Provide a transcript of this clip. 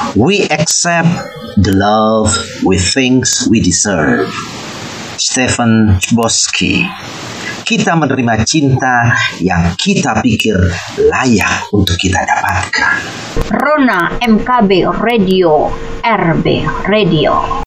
We accept the love we think we deserve. Stephen Chbosky. Kita menerima cinta yang kita pikir layak untuk kita dapatkan. Rona MKB Radio, RB Radio.